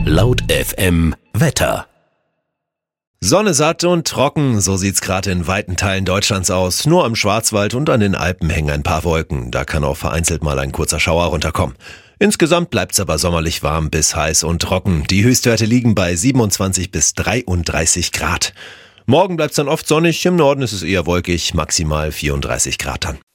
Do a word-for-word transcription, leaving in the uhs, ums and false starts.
Laut F M Wetter. Sonne satt und trocken, so sieht's gerade in weiten Teilen Deutschlands aus. Nur am Schwarzwald und an den Alpen hängen ein paar Wolken. Da kann auch vereinzelt mal ein kurzer Schauer runterkommen. Insgesamt bleibt's aber sommerlich warm bis heiß und trocken. Die Höchstwerte liegen bei siebenundzwanzig bis dreiunddreißig Grad. Morgen bleibt's dann oft sonnig, im Norden ist es eher wolkig, maximal vierunddreißig Grad dann.